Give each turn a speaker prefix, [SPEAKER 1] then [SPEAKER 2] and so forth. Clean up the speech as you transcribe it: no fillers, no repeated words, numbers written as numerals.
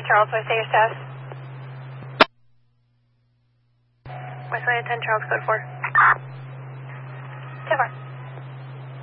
[SPEAKER 1] Charles, what say your status? West 10 Charles, code 4.